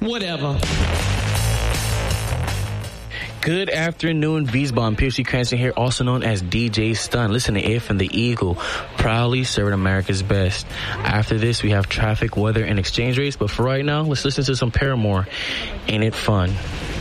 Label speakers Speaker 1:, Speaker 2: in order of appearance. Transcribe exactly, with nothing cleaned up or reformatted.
Speaker 1: Whatever.
Speaker 2: Good afternoon, Beesbomb. P C Cranston here, also known as D J Stun. Listen to If and the Eagle, proudly serving America's best. After this, we have traffic, weather, and exchange rates. But for right now, let's listen to some Paramore. Ain't it fun?